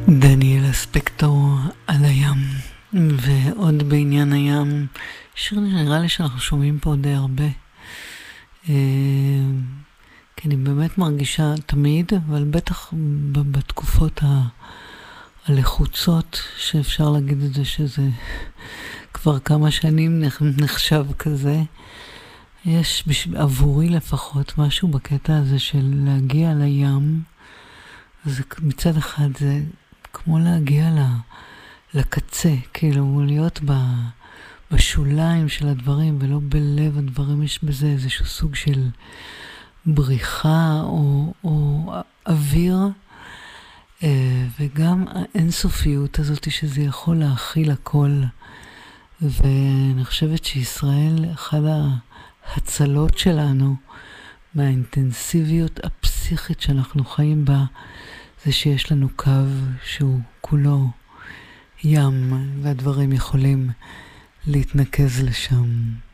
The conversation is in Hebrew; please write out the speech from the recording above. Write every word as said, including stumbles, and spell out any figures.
דניאל ספקטור על הים. ועוד בעניין הים, שיר נראה לי שאנחנו שומעים פה די הרבה, כי אני באמת מרגישה תמיד, אבל בטח בתקופות הלחוצות, שאפשר להגיד את זה, שזה כבר כמה שנים נחשב כזה, יש עבורי לפחות משהו בקטע הזה של להגיע לים. זה מצד אחד זה כמו להגיע לקצה, כאילו להיות בשוליים של הדברים ולא בלב הדברים. יש בזה איזשהו סוג של בריחה או, או אוויר, וגם האינסופיות הזאת שזה יכול להכיל הכל. ואני חושבת שישראל, אחד ההצלות שלנו מהאינטנסיביות הפסיכית שאנחנו חיים בה, זה שיש לנו קו שהוא כולו ים, והדברים יכולים להתנקז לשם.